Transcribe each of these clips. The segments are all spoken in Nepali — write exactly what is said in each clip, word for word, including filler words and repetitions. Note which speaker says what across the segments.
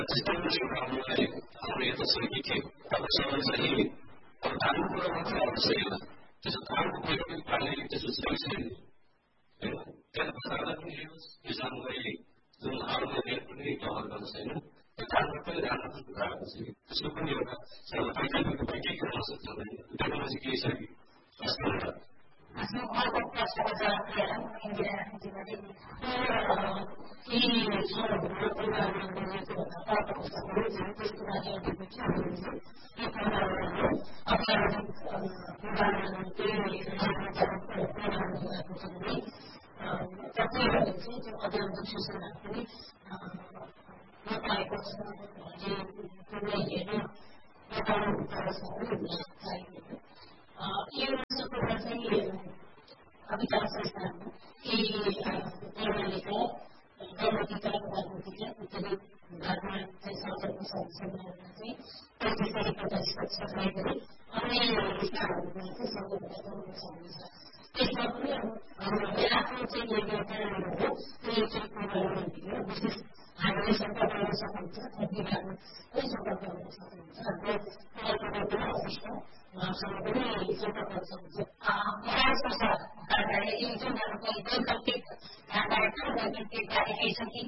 Speaker 1: जितेन्द्र हामीलाई हाम्रो यता सही थियो तपाईँसँग चाहिँ अब धानको कुरा मात्र आउन सकेन त्यसो धानको पहिलो पनि पार्ने त्यसो सही छैन होइन त्यहाँ बजारलाई पनि किसानलाई जुन आउने रेट पनि कभर गर्न छैन त्यो धानको पनि राम्रो भएको छ त्यसको पनि एउटा वैज्ञानिक वैज्ञानिक हुन सक्छ टेक्नोलोजी केही छ कि
Speaker 2: Asal kalau pasal yang India jadi ini soal berkeluarga itu apa pasal itu itu sebenarnya itu macam itu apa yang bukan itu yang macam ini tapi itu ada yang susah ini maka itu jadi kemudian apa pasal itu ये सब ऐसे ही अभी तक संस्था कि केवल लेकर दोनों की तरफ बात होती है उतनी धर्म से संसद को संसद से प्रतिष्ठित प्रतिष्ठित सफाई करी हमने विस्तार से सब बताओ को समझा इस बात में हम मेरा सोच ये कहते हैं लोगों तो ये सब पूरा है विशेष आगे संकट में समझा अभी बात कोई संकट नहीं समझा अभी क्या करना है उसको Sebenarnya itu terkonsumsi. Orang susah. Dari itu dan itu ketik. Dan dari itu dan ketik dari itu sih.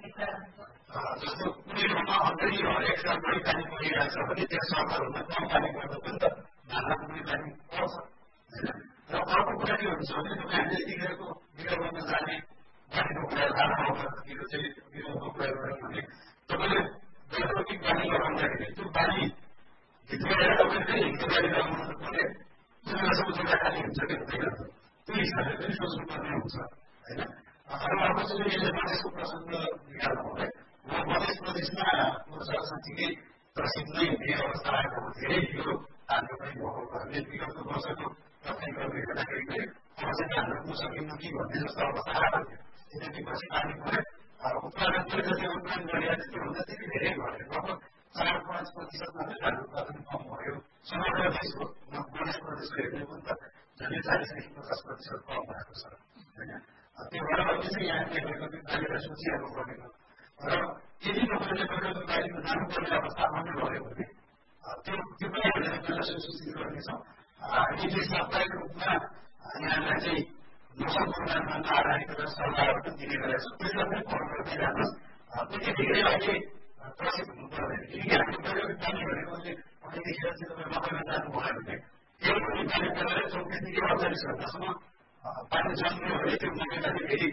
Speaker 1: Justru di rumah dari orang yang berikan kuliah seperti yang sama rumah yang kami berbentuk dalam berikan kos. Kalau aku punya di rumah itu kan jadi kita tu kita mengenai dari kuliah dalam kita jadi kita kuliah dalam ini. Tapi kalau kita dari orang dari itu balik itu ada apa sih? Itu ada yang boleh. Jangan sebut sebut kali yang jadi betul. Tulis saja, tulis sebut sebut yang besar. Kalau apa sih yang jadi masuk proses legal boleh. Proses prosesnya, proses sendiri tersimpan di atas tanah kemudian itu tanda dari bawah. Jadi kalau proses itu tapi kalau kita nak ini, prosesnya musuh yang mungkin itu secara besar. Jadi proses tadi boleh. Kalau ukuran terjadi ukuran dari atas itu nanti tidak boleh. Sangat panas प्रतिशत मात्र उत्पादन कम भयो समग्र देशको उन्नाइस प्रतिशत भन्दा झन्डै चालीस देखि पचास प्रतिशत कम भएको छ होइन त्यो भएर चाहिँ यहाँ लेखेको बाहिर सोचिहाल्नु पर्ने हो र यदि तपाईँले पहिलो बाहिर जानुपर्ने अवस्था आउनुभयो भने त्यो त्यो पनि हामीले पहिला सुसूचित गर्नेछौँ यदि साप्ताहिक रूपमा यहाँलाई चाहिँ मौसम पूर्वानुमान आधारित र सरकारबाट पनि दिने गरेको छ त्यसलाई पनि फलो गर्दै जानुहोस् त्यति धेरै अहिले प्रसिद्ध हुनु पर्दैन किनकि हाम्रो पहिलो पानी भनेको चाहिँ अहिलेदेखि चाहिँ तपाईँ मकैमा जानुभयो भने एक भरि पानी परेर चौबिसदेखि अडचालिस घन्टासम्म पानी जम्यो भने त्यो मकैलाई फेरि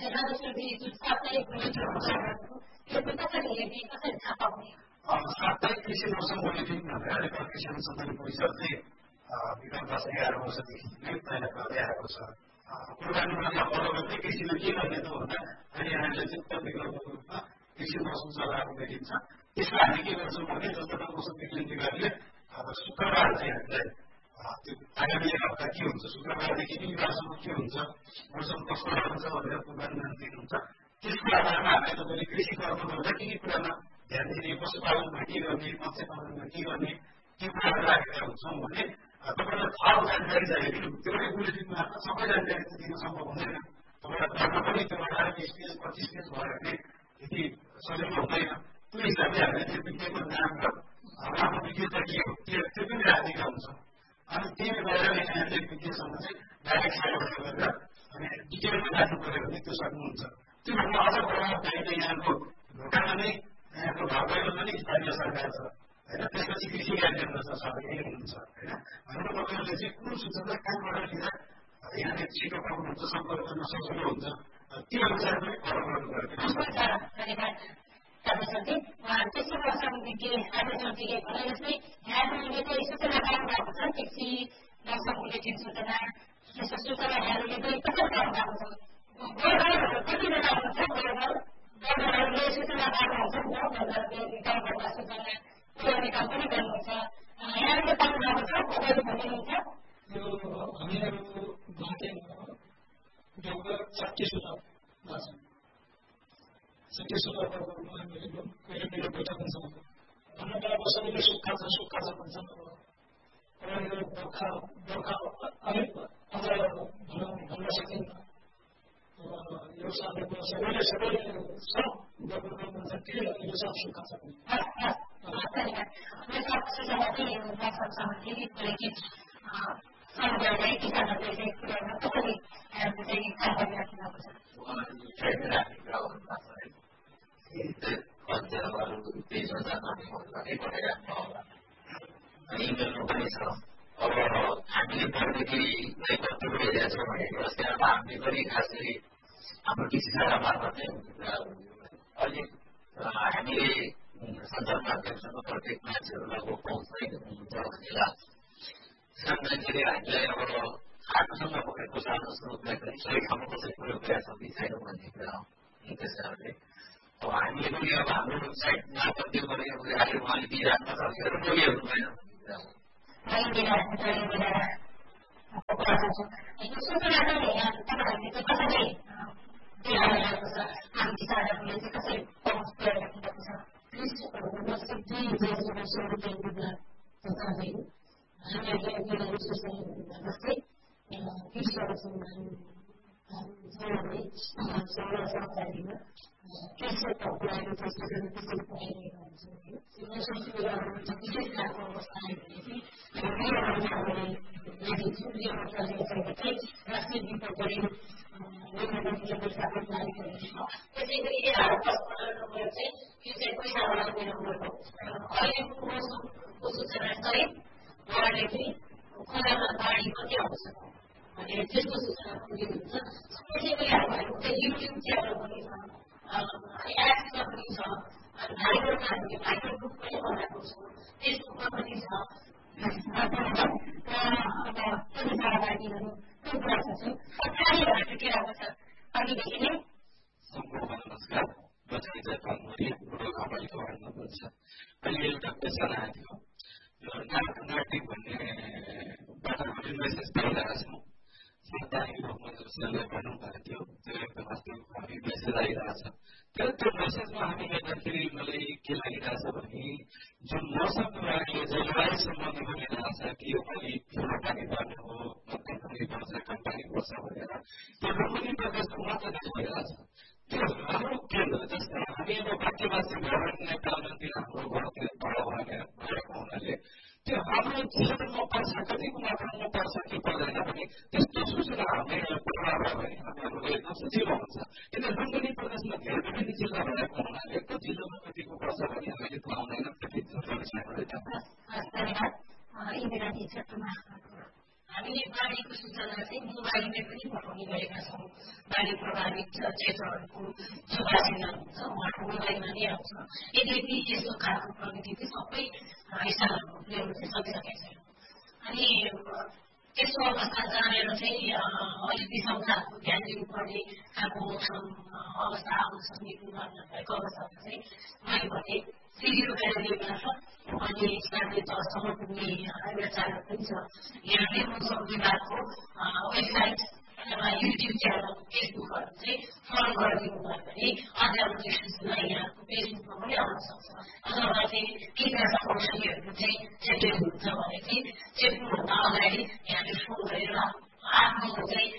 Speaker 1: साप्ताहिक कृषि मौसम बुलेटिन भनेर नेपाल कृषि अनुसन्धान परिषद चाहिँ विगत दस एघार वर्षदेखि नै तयार गर्दै आएको छ पूर्वानुमानलाई फलो गर्दै कृषिमा के गर्ने त भन्दा अहिले हामीले चाहिँ तपाईँको रूपमा कृषि मौसम सल्लाहको भेटिन्छ त्यसमा हामी के गर्छौँ भने जस्तो मौसम विज्ञान विभागले अब शुक्रबार चाहिँ हामीलाई त्यो आगामी एक हप्ता के हुन्छ शुक्रबारदेखि बिहिबारसम्म के हुन्छ मौसम कस्तो रहन्छ भनेर पूर्वानुमान दिनुहुन्छ त्यसको आधारमा हामीले तपाईँले कृषि कर्म गर्दा के के कुरामा ध्यान दिने पशुपालनमा के गर्ने मत्स्य पालनमा के गर्ने त्यो कुराहरू राखेका हुन्छौँ भने तपाईँलाई थप जानकारी चाहियो कि त्यो पनि बुलेटिनमा सबै जानकारी त दिन सम्भव हुँदैन तपाईँलाई पढ्न पनि त्यो अठार बिस पेज पच्चिस पेज भयो भने यति सजिलो हुँदैन त्यो हिसाबले हामीले त्यो विज्ञको नाम र उहाँको विज्ञता के हो त्यो त्यो पनि राखेका हुन्छौँ अनि त्यही भएर यहाँले विज्ञसँग चाहिँ डाइरेक्ट सल्लाह गरेर अनि डिटेलमा जानु पऱ्यो भने त्यो सक्नुहुन्छ त्योभन्दा अझ प्रभावकारी त यहाँको ढोकामा नै यहाँको घरबाहिरमा नै स्थानीय सरकार छ होइन त्यसपछि कृषि कार्यालय छ सबै हुनुहुन्छ होइन हाम्रो तपाईँहरूले चाहिँ कुन सूचना कहाँबाट लिँदा यहाँले छिटो पाउनुहुन्छ सम्पर्क गर्न सजिलो हुन्छ त्यो अनुसार पनि फलो गर्नु पर्यो
Speaker 2: Tapi त्यसको मौसमदेखि आजसम्मको भने जस्तै यहाँहरूले चाहिँ सूचना काम भएको छ कृषि मौसम बुलेटिन सूचना यस्तो सूचनाहरूले पनि कसरी काम भएको छ कति बेला हुन्छ बजारहरूले सूचना पाउनुहुन्छ गाउँघरमा सूचना पुर्याउने काम पनि गर्नुहुन्छ यहाँहरूले पाउनु भएको छ तपाईँले भनिनुहुन्छ
Speaker 3: यो हामीहरूको भारतीयमा डक्टर साठी सुझाव लाग्छ साठी सुझावको रूपमा हामीले कहिले कहिले बैठक हुन्छ भन्नुलाई कसैले सुक्खा छ सुक्खा छ भन्छन् र यो बर्खा बर्खा अलिक अझ भनौँ भन्न सकिन्न यो सालको सबैले सबैले सब गर्नुहुन्छ के यो साल सुक्खा छ भने
Speaker 2: सूचना चाहिँ यो वाट्सएपसँग फेरि समुदायलाई किसानहरूले चाहिँ कुरामा कसरी चाहिँ कार्य राख्नुपर्छ
Speaker 1: अब हामीले प्रविधिलाई कति भइरहेको छ भने व्यवस्थामा हामीले पनि खास गरी हाम्रो कृषि शाखा मार्फत अहिले हामीले सञ्चार माध्यमसँग प्रत्येक मान्छेहरूलाई पहुँच्दै हुनुहुन्छ भन्ने लाग्छ। सामान्यले हामीलाई अब आफूसँग भएको साधन स्रोतलाई पनि सही ठाउँमा कसरी प्रयोग गरेका छौँ कि छैनौँ भन्ने कुरा हो। त्यस कारणले अब हामीले पनि अब हाम्रो साइड मार्फत त्यो गरेर उहाँले उहाँले दिइराख्न सक्छ र कोही हेर्नु भएन भन्ने कुरा
Speaker 2: हामीले बाढीको सूचना चाहिँ मोबाइलले पनि पठाउने गरेका छौँ। बाढी प्रभावित क्षेत्रहरूको जो बासिन्दा हुन्छ उहाँको मोबाइलमा नै आउँछ। यद्यपि यस्तो खालको प्रविधि चाहिँ सबै स्थानहरू ल्याउन चाहिँ सकिसकेका छैन। अनि त्यस्तो अवस्था जानेर चाहिँ अलिकति संसारको ध्यान दिनुपर्ने खालको मौसम अवस्था आउन सक्ने पूर्वानुमान भएको अवस्थामा चाहिँ मैले भने सिडिओ कार्यालयबाट अनि स्थानीय तहसम्म पुग्ने एउटा चालक पनि छ। यहाँले मौसम विभागको वेबसाइट अथवा युट्युब च्यानल फेसबुकहरू चाहिँ फलो गरिदिनु भयो भने अध्यावधिक सूचना यहाँको फेसबुकमा पनि आउन सक्छ। अथवा चाहिँ कीटनाशक औषधिहरू चाहिँ चेकिङ हुन्छ भने चाहिँ चेक्नुभन्दा अगाडि यहाँले फोन गरेर आफ्नो चाहिँ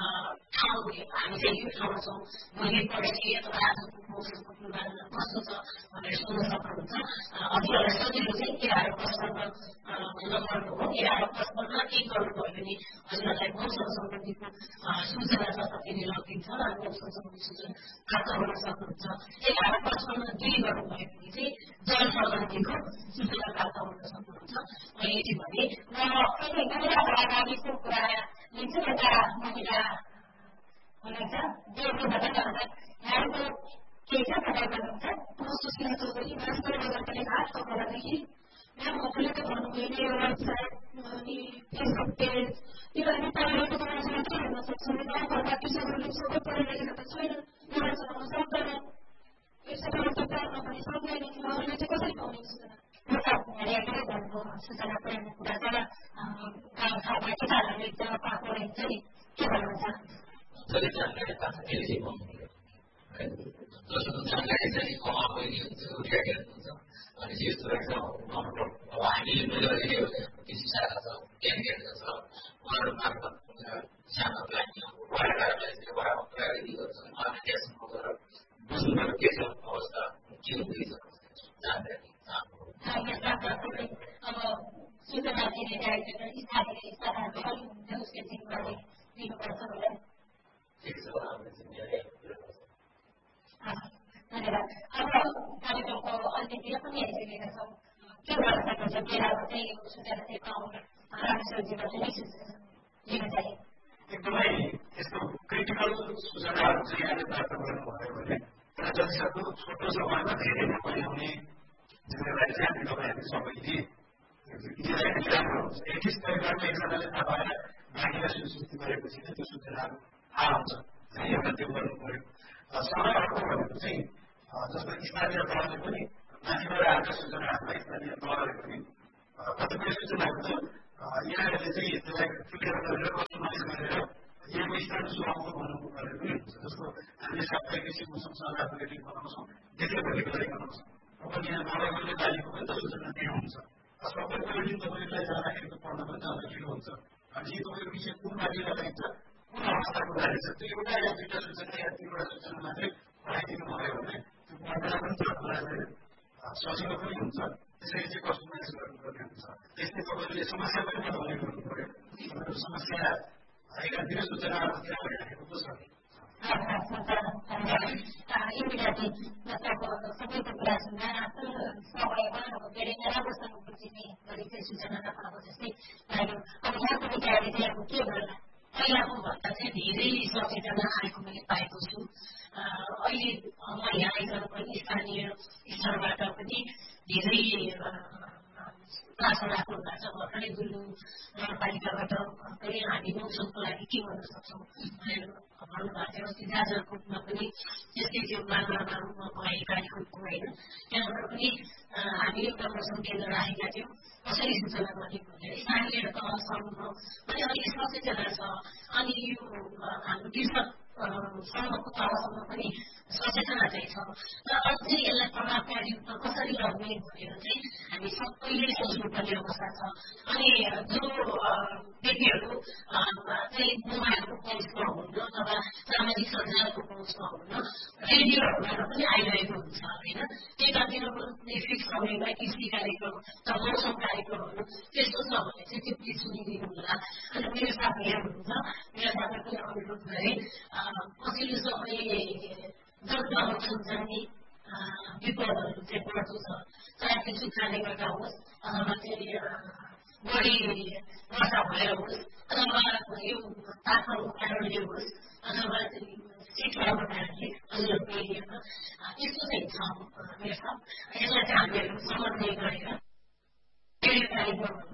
Speaker 2: ठाउँ हामी चाहिँ यो ठाउँमा छौँ, भोलि पर्सि अथवा आजको मौसमको पूर्वानुमान कस्तो छ भनेर सोध्न सक्नुहुन्छ। हजुरहरूलाई सजिलो चाहिँ एघार पचपन्न नम्बरको हो। एघार पचपन्न एक गर्नुभयो भने हजुरहरूलाई मौसम सम्बन्धीको सूचना तथा फेरि लगिन्छ र मौसम सम्बन्धी सूचना प्राप्त गर्न सक्नुहुन्छ। एघार पचपन्न दुई गर्नुभयो भने चाहिँ जल सम्बन्धीको सूचना प्राप्त गर्न सक्नुहुन्छ। मैले यति भने महिला सहभागीको कुरा लिन्छु। एउटा महिला हुनुहुन्छ देवकोबाट यहाँको केही छ प्रदान गर्नुहुन्छ। म सुशीला चौधरी मास्टर नगरपालिका आठ कपडादेखि यहाँ मफुले त भन्नुभयो मेरो वेबसाइट अनि फेसबुक पेज तिनीहरू पढेको त मान्छेले के हेर्न सक्छन्। गाउँघरमा कृषकहरूले सबै पढेलेखेका त छैन, उनीहरू चलाउन सक्दैन, यो सबै पढ्न पनि सक्दैन। उहाँहरूले चाहिँ कसरी पाउने सूचना सूचना पुर्याउने कुरा तर गाउँठाउँमा किसानहरूले जब पाएको रहेछ नि के भन्नुहुन्छ?
Speaker 1: जानकारी चाहिँ कमा पनि हुन्छ, उठाइरहेको हुन्छ। अनि यस्तो रहेछ अब हामीले मैले कृषि शाखा छ, क्यान्डिडेट छ, उहाँहरू मार्फत सानो प्लानिङ वडाकारलाई चाहिँ वडामा प्रगति गर्छ। उहाँले त्यहाँसम्म गएर बुझ्नुभयो के छ अवस्था, के हुँदैछ जानकारी काम हो।
Speaker 2: यसमा पनि अब सूचना दिने डाइरेक्टर स्थानीय स्तरहरूले पनि उसको जिम्मेवारी दिनुपर्छ होला।
Speaker 1: ठिक छ, हाम्रो जिम्मेवारी
Speaker 2: धन्यवाद। अब कार्यक्रमको अन्त्यतिर पनि आइसकेका छौँ। के गर्न सक्नुहुन्छ बेलामा चाहिँ यो सूचना चाहिँ पाउन रामेश्वरजीबाट नै सूचना लिन चाहियो।
Speaker 1: एकदमै यस्तो क्रिटिकल सूचनाहरू चाहिँ यहाँले प्राप्त गर्नुभयो भने तर जतिसक्दो छोटो समयमा धेरै नपऱ्याउने जिम्मेवारी चाहिँ हामी तपाईँहरू सबैले लिँदाखेरि राम्रो हुन्छ। एटलिस्ट परिवारमा एकजनाले थाहा पाएर बाँकीलाई सूचित गरेपछि नै त्यो सूचनाहरू थाहा हुन्छ। एउटा त्यो गर्नु पऱ्यो। समय अर्को भनेको चाहिँ जस्तो स्थानीय तहले पनि माथिबाट आएका सूचनाहरूलाई स्थानीय तहले पनि कतिपय सूचनाहरू त यहाँहरूले चाहिँ त्यसलाई फिल्टर गरेर कस्टमाइज गरेर यहाँको स्थान सुहाउँदो बनाउनु परेर पनि हुन्छ। जस्तो हामीले साप्ताहिक कृषि मौसम सल्लाह बुलेटिन बनाउँछौँ, त्यसै गरेको लागि बनाउँछौँ। अब यहाँ नभएकोले बालीको पनि त सूचना त्यहाँ हुन्छ। सबै बुलेटिन तपाईँलाई जाँदाखेरि पढ्न पनि जाँदा ढिलो हुन्छ। अनि तपाईँको विषय कुन बालीलाई चाहिन्छ, कुन अवस्थाको बाली छ, त्यो एउटा या दुईवटा सूचना या तिनवटा सूचना मात्रै पठाइदिनु भयो भने त्यो पढ्नलाई पनि तपाईँलाई सजिलो पनि हुन्छ। त्यसरी चाहिँ कस्टमाइज गर्नुपर्ने हुन्छ। त्यस्तै तपाईँले समस्या पनि बताउने गर्नु पऱ्यो। तपाईँको समस्या एकातिर सूचनाहरू त्यहाँ राखेको पो छ।
Speaker 2: इन्डियाजी जस्तो सबैको कुरा सुन्दा आफ्नो समयमा अब धेरै राम्रोसँग बुझिने गरी चाहिँ सूचना नपाएको जस्तै लाग्यो। अब यहाँको विचारले चाहिँ अब के गर्ला? पहिलाको भन्दा चाहिँ धेरै सचेतना आएको मैले पाएको छु। अहिले म यहाँ आइकन पनि स्थानीय स्तरबाट पनि धेरै चासो राख्नु भएको छ। भर्खरै गुल्लु नगरपालिकाबाट पनि हामी मौसमको लागि के गर्न सक्छौँ भनेर भन्नुभएको थियो। अस्ति जाजरकोटमा पनि त्यस्तै त्यो मालमामा भएको कार्यक्रमको होइन, त्यहाँबाट पनि हामी एउटा मौसम केन्द्र राखेका थियौँ। कसरी सूचना गर्ने भनेर स्थानीय तहसम्म पनि अलिक सचेतना छ। अनि यो हाम्रो कृषक सम्मको तहसम्म पनि सचेतना चाहिँ छ। र अझै यसलाई प्रभावकारी रूपमा कसरी गर्ने भनेर चाहिँ हामी सबैले सोच्नुपर्ने अवस्था छ। अनि जो व्यक्तिहरू चाहिँ मोबाइलको पहुँचमा हुन्न अथवा सामाजिक सञ्जालको पहुँचमा हुन्न, रेडियोहरूबाट पनि आइरहेको हुन्छ होइन। त्यतातिर पनि फिक्स समयमा कृषि कार्यक्रम र मौसम कार्यक्रमहरू त्यस्तो छ भने चाहिँ त्यो प्लिज सुनिदिनु होला। अनि मेरो साथीहरू हुनुहुन्छ, मेरो साथीहरू पनि अनुरोध गरेँ पछिल्लो समय जग्गामा सुन्ने विपदहरू चाहिँ बढ्दो छ। चाहे त्यो सुक्खाले गर्दा होस् अथवा चाहिँ बढी वर्षा भएर होस् अथवा यो तापमानको कारणले होस् अथवा शिक्षाको कारणले हजुरको एरियामा यस्तो चाहिँ छ मेरो साथ। यसलाई चाहिँ हामीहरू समन्वय गरेर धेरै कार्यक्रमहरू